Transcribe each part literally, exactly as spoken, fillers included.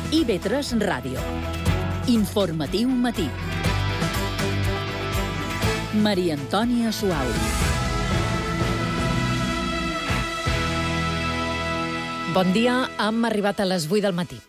I V tres Ràdio. Informatiu matí. Maria Antònia Suau. Bon dia, hem arribat a les vuit del matí.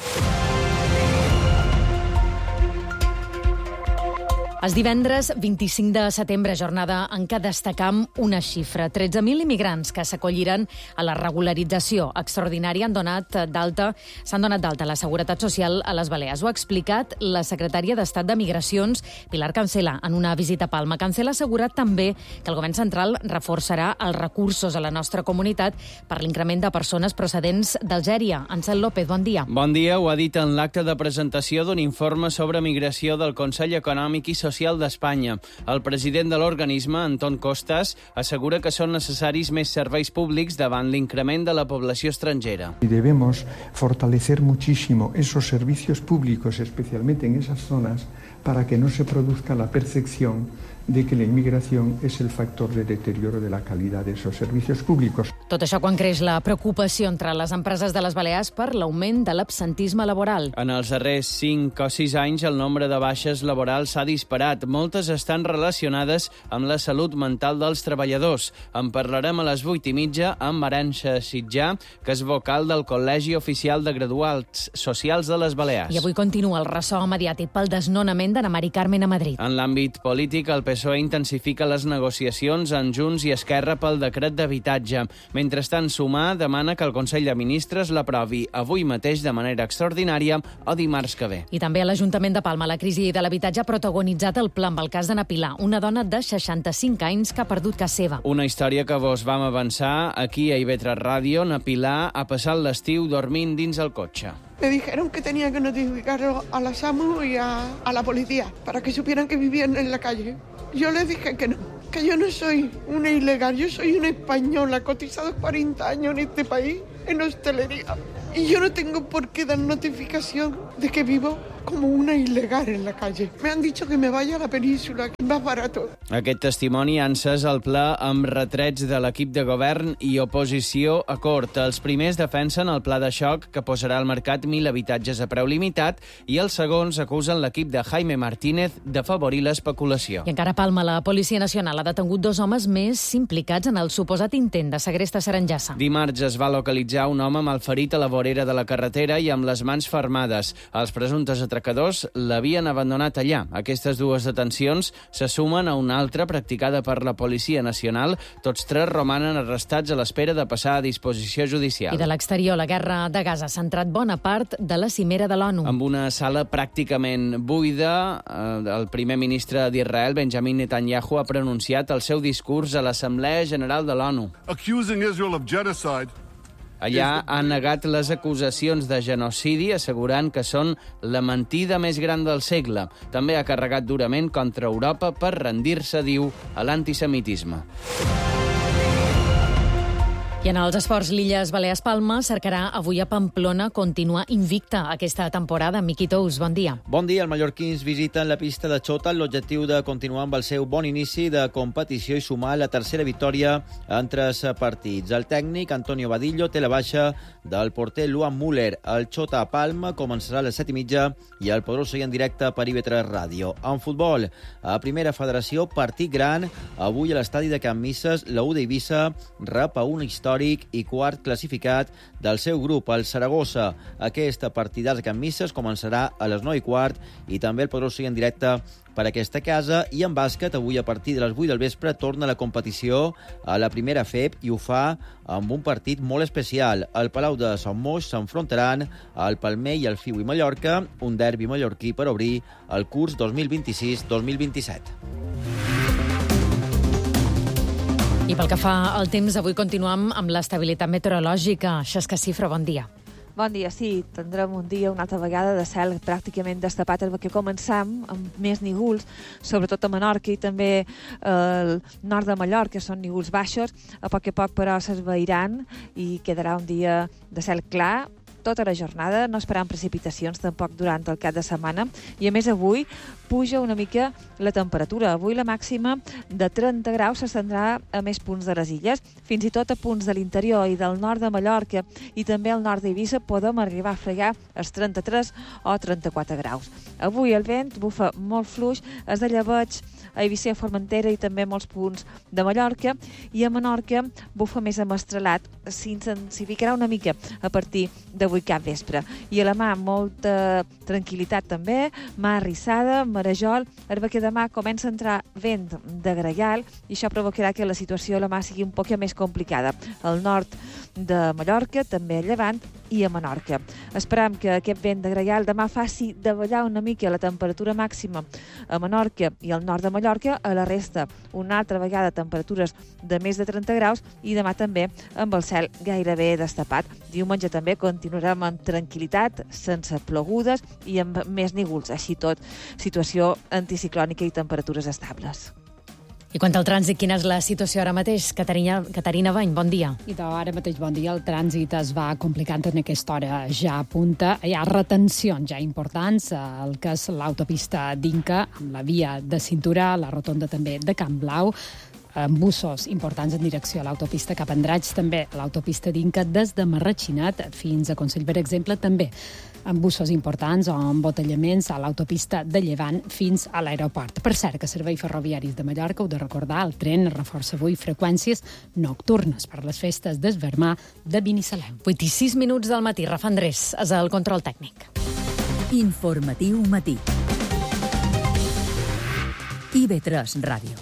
És divendres vint-i-cinc de setembre, jornada en què destacam una xifra. tretze mil immigrants que s'acolliran a la regularització extraordinària han donat d'alta, s'han donat d'alta a la Seguretat Social a les Balears. Ho ha explicat la secretària d'Estat de Migracions, Pilar Cancela, en una visita a Palma. Cancela ha assegurat també que el govern central reforçarà els recursos a la nostra comunitat per l'increment de persones procedents d'Algèria. Ansel López, bon dia. Bon dia, ho ha dit en l'acte de presentació d'un informe sobre migració del Consell Econòmic i Social d'Espanya. El president de l'organisme, Antón Costas, assegura que són necessaris més serveis públics davant l'increment de la població estrangera. Y debemos fortalecer muchísimo esos servicios públicos, especialmente en esas zonas, para que no se produzca la percepción de que la inmigración es el factor de deterioro de la calidad de esos servicios públicos. Tot això quan creix la preocupació entre les empreses de les Balears per l'augment de l'absentisme laboral. En els darrers cinc o sis anys, el nombre de baixes laborals s'ha disparat. Moltes estan relacionades amb la salut mental dels treballadors. En parlarem a les vuit i mitja amb Arantxa Sitjà, que és vocal del Col·legi Oficial de Graduats Socials de les Balears. I avui continua el ressò mediàtic pel desnonament d'Ana Mari Carmen a Madrid. En l'àmbit polític, el P S O E intensifica les negociacions en Junts i Esquerra pel decret d'habitatge. Mentrestant, Sumar demana que el Consell de Ministres l'aprovi avui mateix de manera extraordinària o dimarts que ve. I també a l'Ajuntament de Palma, la crisi de l'habitatge ha protagonitzat el pla amb el cas d'Anna Pilar, una dona de seixanta-cinc anys que ha perdut casa seva. Una història que vos vam avançar aquí a I V tres Ràdio. Ana Pilar ha passat l'estiu dormint dins el cotxe. Me dijeron que tenía que notificarlo a la SAMU y a, a la policía para que supieran que vivían en la calle. Yo les dije que no, que yo no soy una ilegal, yo soy una española, cotizado cuarenta años en este país, en hostelería. Y yo no tengo por qué dar notificación de que vivo como una ilegal en la calle. Me han dicho que me vaya a la península, que es más barato. Aquest testimoni ha encès el pla amb retrets de l'equip de govern i oposició a cort. Els primers defensen el pla de xoc que posarà al mercat mil habitatges a preu limitat i els segons acusen l'equip de Jaime Martínez d'afavorir l'especulació. I encara a Palma, la Policia Nacional ha detengut dos homes més implicats en el suposat intent de segrest a Serengassa. Dimarts es va localitzar un home malferit a la vorera de la carretera i amb les mans fermades. Els presumptes atracadors l'havien abandonat allà. Aquestes dues detencions se sumen a una altra practicada per la Policia Nacional. Tots tres romanen arrestats a l'espera de passar a disposició judicial. I de l'exterior, la guerra de Gaza ha centrat bona part de la cimera de l'ONU. Amb una sala pràcticament buida, el primer ministre d'Israel, Benjamin Netanyahu, ha pronunciat el seu discurs a l'Assemblea General de l'ONU. Accusing Israel of genocide. Allà ha negat les acusacions de genocidi, assegurant que són la mentida més gran del segle. També ha carregat durament contra Europa per rendir-se, diu, a l'antisemitisme. I en els esports, l'Illes Balears Palma cercarà avui a Pamplona continuar invicta aquesta temporada. Miqui Tous, bon dia. Bon dia. Els mallorquins visiten la pista de Xota amb l'objectiu de continuar amb el seu bon inici de competició i sumar la tercera victòria en tres partits. El tècnic, Antonio Badillo, té la baixa del porter Luan Müller. El Xota a Palma començarà a les set i mitja i el podreu seguir en directe per I V tres Ràdio. En futbol, a Primera Federació, partit gran. Avui a l'estadi de Can Misses, la U d'Eivissa rep a un històric i quart classificat del seu grup, el Saragossa. Aquesta partida de Can Misses començarà a les nou i quart i també el podreu seguir en directe per aquesta casa. I en bàsquet, avui a partir de les vuit del vespre torna la competició a la primera F E P i ho fa amb un partit molt especial. Al Palau de Sant Moix s'enfrontaran el Palmer i el Fiu i Mallorca, un derbi mallorquí per obrir el curs dos mil vint-i-sis dos mil vint-i-set. I pel que fa al temps, avui continuem amb l'estabilitat meteorològica. Xesca Cifra, bon dia. Bon dia, sí, tindrem un dia una altra vegada de cel pràcticament destapat, perquè començam amb més nígols, sobretot a Menorca i també al nord de Mallorca, són nígols baixos, a poc a poc però s'esvairan i quedarà un dia de cel clar, tota la jornada, no esperant precipitacions tampoc durant el cap de setmana, i a més avui puja una mica la temperatura. Avui la màxima de trenta graus s'estendrà a més punts de les illes, fins i tot a punts de l'interior i del nord de Mallorca i també al nord d'Eivissa podem arribar a fregar els trenta-tres o trenta-quatre graus. Avui el vent bufa molt fluix, és de llebeig a Eivissa, Formentera i també molts punts de Mallorca, i a Menorca bufa més amestrelat, s'intensificarà una mica a partir d'avui cap vespre. I a la mà molta tranquil·litat també, mà arrissada, marejol, perquè demà comença a entrar vent de gregal i això provocarà que la situació a la mà sigui un poc més complicada. Al nord de Mallorca, també a Llevant i a Menorca. Esperam que aquest vent de gregal demà faci davallar una mica la temperatura màxima a Menorca i al nord de Mallorca, a la resta una altra vegada temperatures de més de trenta graus i demà també amb el cel gairebé destapat. Diumenge també continuarem amb tranquil·litat, sense plogudes i amb més nígols, així tot situació anticiclònica i temperatures estables. I quant al trànsit, quina és la situació ara mateix? Caterina, Caterina Bany, bon dia. I de ara mateix, bon dia. El trànsit es va complicant en aquesta hora ja a punta. Hi ha retencions ja importants al que és l'autopista d'Inca, amb la via de cintura, la rotonda també de Can Blau, amb bussos importants en direcció a l'autopista cap a Andratx, també a l'autopista d'Inca des de Marratxinat fins a Consell, per exemple, també amb bussos importants o amb botellaments a l'autopista de Llevant fins a l'aeroport. Per cert, que Serveis Ferroviaris de Mallorca, heu de recordar, el tren reforça avui freqüències nocturnes per les festes d'Esvermà de Binissalem. vuit i sis minuts del matí. Rafa Andrés és el control tècnic. Informatiu matí. I V tres Ràdio.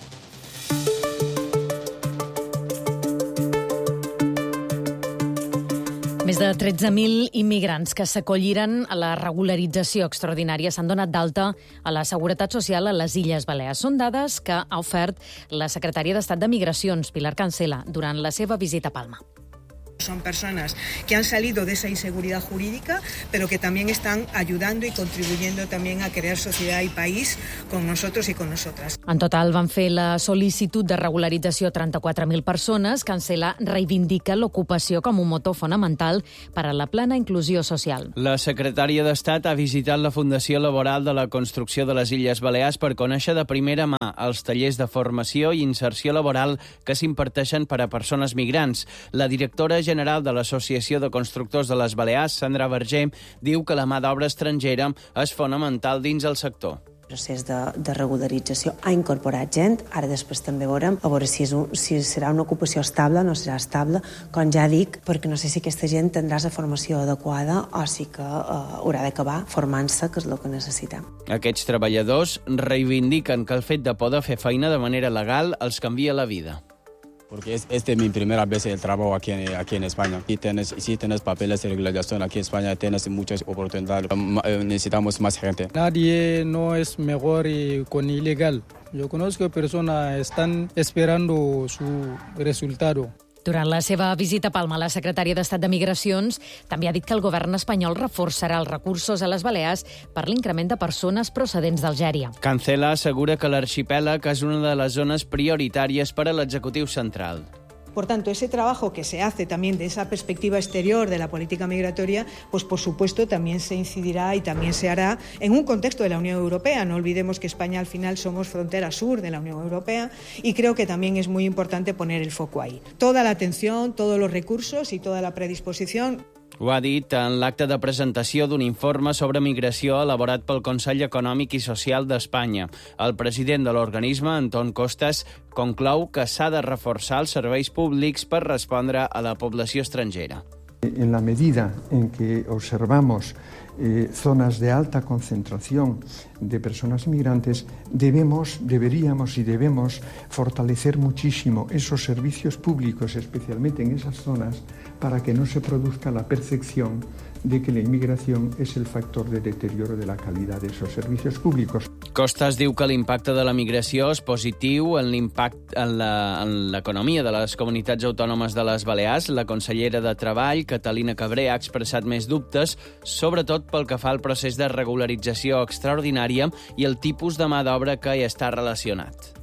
Més de tretze mil immigrants que s'acolliren a la regularització extraordinària s'han donat d'alta a la Seguretat Social a les Illes Balears. Són dades que ha ofert la secretària d'Estat de Migracions, Pilar Cancela, durant la seva visita a Palma. Son personas que han salido de esa inseguridad jurídica, pero que también están ayudando y contribuyendo también a crear sociedad y país con nosotros y con nosotras. En total van fer la sol·licitud de regularització trenta-quatre mil persones. Cancela reivindica l'ocupació com un motor fonamental per a la plena inclusió social. La secretària d'Estat ha visitat la Fundació Laboral de la Construcció de les Illes Balears per conèixer de primera mà els tallers de formació i inserció laboral que s'imparteixen per a persones migrants. La directora general de l'Associació de Constructors de les Balears, Sandra Verger, diu que la mà d'obra estrangera és fonamental dins el sector. El procés de, de regularització ha incorporat gent, ara després també veurem a veure si, és un, si serà una ocupació estable o no serà estable, com ja dic, perquè no sé si aquesta gent tindrà la formació adequada o si que eh, haurà d'acabar formant-se, que és el que necessitem. Aquests treballadors reivindiquen que el fet de poder fer feina de manera legal els canvia la vida. Porque es, esta es mi primera vez el trabajo aquí en, aquí en España. Si tienes, si tienes papeles de regularización aquí en España, tienes muchas oportunidades. Necesitamos más gente. Nadie no es mejor con ilegal. Yo conozco personas que están esperando su resultado. Durant la seva visita a Palma, la secretària d'Estat de Migracions també ha dit que el govern espanyol reforçarà els recursos a les Balears per l'increment de persones procedents d'Algèria. Cancela assegura que l'arxipèlag és una de les zones prioritàries per a l'executiu central. Por tanto, ese trabajo que se hace también de esa perspectiva exterior de la política migratoria, pues por supuesto también se incidirá y también se hará en un contexto de la Unión Europea. No olvidemos que España al final somos frontera sur de la Unión Europea y creo que también es muy importante poner el foco ahí. Toda la atención, todos los recursos y toda la predisposición. Ho ha dit en l'acte de presentació d'un informe sobre migració elaborat pel Consell Econòmic i Social d'Espanya. El president de l'organisme, Anton Costas, conclou que s'ha de reforçar els serveis públics per respondre a la població estrangera. En la medida en que observamos eh, zonas de alta concentración de personas migrantes, debemos, deberíamos y debemos fortalecer muchísimo esos servicios públicos, especialmente en esas zonas, para que no se produzca la percepción de que la inmigración es el factor de deterioro de la calidad de esos servicios públicos. Costas diu que l'impacte de la migració és positiu en l'impacte en l'economia de les comunitats autònomes de les Balears. La consellera de Treball, Catalina Cabré, ha expressat més dubtes, sobretot pel que fa al procés de regularització extraordinària i el tipus de mà d'obra que hi està relacionat.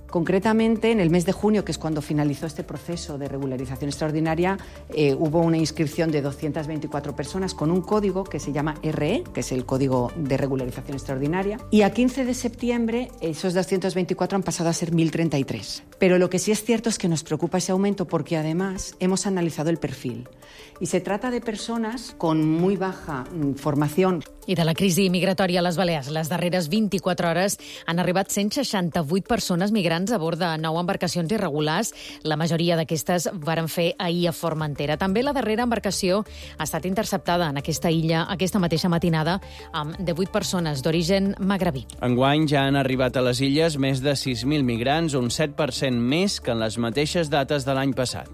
Concretamente, en el mes de junio, que es cuando finalizó este proceso de regularización extraordinaria, eh, hubo una inscripción de doscientas veinticuatro personas con un código que se llama R E, que es el Código de Regularización Extraordinaria, y a quince de septiembre esos doscientos veinticuatro han pasado a ser mil treinta y tres. Pero lo que sí es cierto es que nos preocupa ese aumento porque además hemos analizado el perfil y se trata de personas con muy baja mm, formación. I de la crisi migratòria a les Balears, les darreres vint-i-quatre hores han arribat cent seixanta-vuit persones migrants a bord de nou embarcacions irregulars. La majoria d'aquestes varen fer ahir a Formentera. També la darrera embarcació ha estat interceptada en aquesta illa aquesta mateixa matinada amb divuit persones d'origen magrebí. Enguany ja han arribat a les illes més de sis mil migrants, un set per cent més que en les mateixes dates de l'any passat.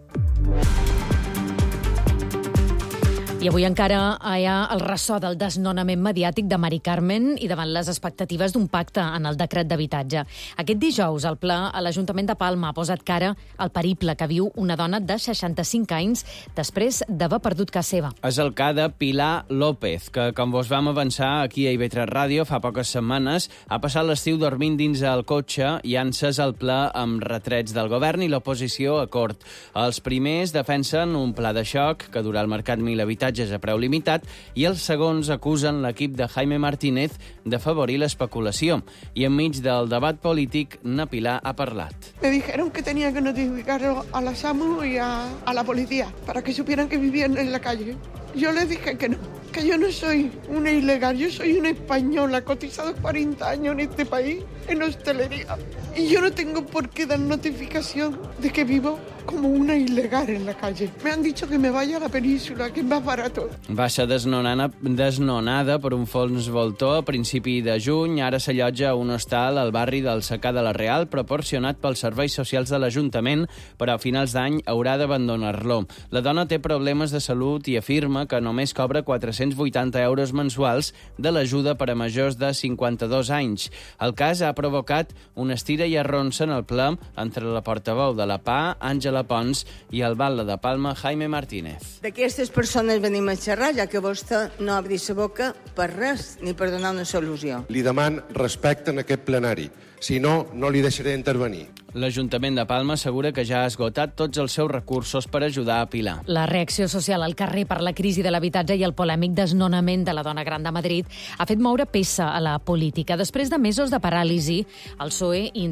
I avui encara hi ha el ressò del desnonament mediàtic de Mari Carmen i davant les expectatives d'un pacte en el decret d'habitatge. Aquest dijous, el Ple a l'Ajuntament de Palma ha posat cara al periple que viu una dona de seixanta-cinc anys després d'haver perdut casa seva. És el cas de Pilar López, que, com vos vam avançar aquí a I V tres Ràdio fa poques setmanes, ha passat l'estiu dormint dins el cotxe i ha encès el ple amb retrets del govern i l'oposició a cort. Els primers defensen un pla de xoc que durà el mercat mil habitatges a preu limitat i els segons acusen l'equip de Jaime Martínez d'afavorir l'especulació. I enmig del debat polític, na Pilar ha parlat. Me dijeron que tenía que notificarlo a la SAMU y a, a la policía para que supieran que vivían en la calle. Yo les dije que no, que yo no soy una ilegal, yo soy una española, cotizado cuarenta años en este país, en hostelería. Y yo no tengo por qué dar notificación de que vivo como una ilegal en la calle. Me han dicho que me vaya a la península, que es más barato. Va ser desnonada, desnonada per un fons voltor a principi de juny. Ara s'allotja a un hostal al barri del Secà de la Real, proporcionat pels serveis socials de l'Ajuntament, però a finals d'any haurà d'abandonar-lo. La dona té problemes de salut i afirma que només cobra quatre-cents vuitanta euros mensuals de l'ajuda per a majors de cinquanta-dos anys. El cas ha provocat una estira i arronsa en el ple entre la portaveu de la P A, Àngela Pons, i el batlle de Palma, Jaime Martínez. D'aquestes persones venim a xerrar, ja que vostè no obri la boca per res, ni per donar una solució. Li deman respecte en aquest plenari. Si no, no li deixaré intervenir. L'Ajuntament de Palma assegura que ja ha esgotat tots els seus recursos per ajudar a Pilar. La reacció social al carrer per la crisi de l'habitatge i el polèmic desnonament de la dona gran de Madrid ha fet moure peça a la política. Després de mesos de paràlisi, el P S O E